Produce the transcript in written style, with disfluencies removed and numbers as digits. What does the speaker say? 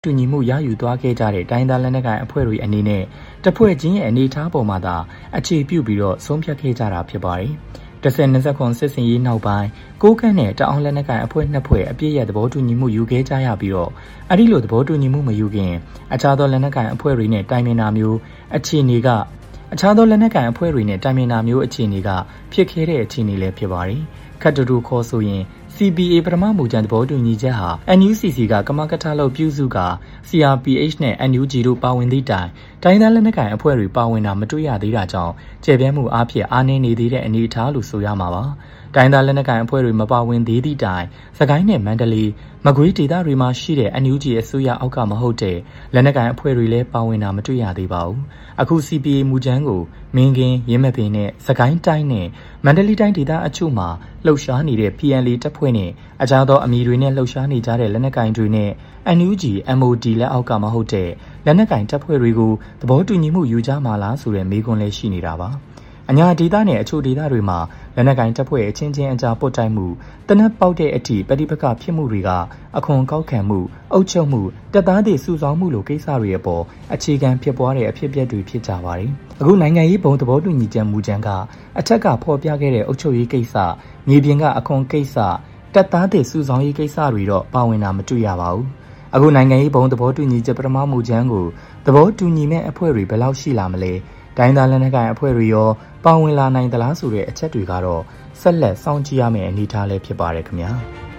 တူညီမှုရယူသွားခဲ့ကြတဲ့တိုင်းသားလက်နက်ကိုင်အဖွဲ့တွေအနေနဲ့တစ်ဖွဲ့ချင်းရဲ့အနေအထားပေါ်မှာသာအခြေပြုပြီးတော့ဆုံးဖြတ်ခဲ့ကြတာဖြစ်ပါတယ်။10-20စစ်စင်ရေးနောက်ပိုင်းကိုးကန့်နဲ့တအောင်းလက်နက်ကိုင်အဖွဲ့နှစ်ဖွဲ့အပြည့်ရဲ့သဘောတူညီမှုယူခဲ့ကြရပြီးတော့အဲ့ဒီလိုသဘောတူညီမှုမယူခင်အခြားသောလက်နက်ကိုင်အဖွဲ့တွေနဲ့တိုင်ပင်တာမျိုးအခြေအနေကဖြစ်ခဲ့တဲ့အခြေအနေလည်းဖြစ်ပါတယ်။ခတ်တူတူခေါ်ဆိုရင်CBA ပထမမူကြမ်းသဘောတူညီချက်ဟာ NUCC ကကမကထလုပ်ပြုစုက CRPH နဲ့ NUG တို့ပါဝင်သည့်တိုင်တိုင်းသားလက်နက်ကိုင်အဖွဲ့တွေပါဝင်တာမတွေ့ရသေးတာကြောင့်ကျေပြဲမှုအဖြစ်အားနည်းနေသေးတဲ့အနေအထားလို့ဆိုရမှာပါ။တိုင်းသားလက်နက်ကိုင်အဖွဲ့တွေမပါဝင်သေးသည့်တိုင်စကိုင်းနဲ့မန္တလေးမကွေးဒေသတွေမှာရှိတဲ့ NUG အစိုးရအောက်ကမဟုတ်တဲ့လက်နက်ကိုင်အဖွဲ့တွေလည်းပါဝင်တာမတွေ့ရသေးပါဘူး။အခု CBA မူကြမ်းကိုမင်းကင်းရင်းမပင်နဲ့စကိုင်းတိုင်းနဲ့မန္တလေးတိုင်းဒေသအချို့မှာလှုပ်ရှားနေတဲ့ PNL တပ်ဖွဲ့နဲ့အခြားသောအမည်တွေနဲ့လှုပ်ရှားနေကြတဲ့လက်နက်ကိုင်တွေနဲ့ NUG MOD လက်အောက်ကမဟုတ်တဲ့လက်နက်ကိုင်တပ်ဖွဲ့တွေကိုသဘောတူညီမှုယူကြမှာလားဆိုတဲ့မေးခွန်းလည်းရှိနေတာပါ။အညာဒေသနဲ့အချို့ဒေသတွေမှာလက်နက်ကိုင်တပ်ဖွဲ့အချင်းချင်းအကြားပုတ်တိုက်မှုတနက်ပေါက်တဲ့အထိပဋိပက္ခဖြစ်မှုတွေကအခွန်ကောက်ခံမှုအုပ်ချုပ်မှုတပ်သားတွေစုဆောင်းမှုလိုကိစ္စတွေအပေါ်အခြေခံဖြစ်ပွားတဲ့အဖြစ်အပျက်တွေဖြစ်ကြပါတယ်။အခုနိုင်ငံရေးဘုံသဘောတူညီချက်မူကြမ်းကအထက်ကဖော်ပြခဲ့တဲ့အုပ်ချုပ်ရေးကိစ္စမြေပြင်ကအခွန်ကိစ္စတပ်သားတွေစုဆောင်းရေးကိစ္စတွေတော့ပါဝင်တာမတွေ့ရပါဘူး။အခုနိုင်ငံရေးဘုံသဘောတူညီချက်ပထမမူကြမ်းကိုသဘောတူညီမဲ့အဖွဲ့တွေဘယ်လောက်ရှိလာမလဲတိုင်းသားလက်နက်ကိုင်အဖွဲ့တွေရောပါဝင်လာနိုင်သလားဆိုတဲ့အချက်တွေကတော့ဆက်လက်စောင့်ကြည့်ရမယ့်အနေအထားလည်းဖြစ်ပါတယ်ခင်ဗျာ။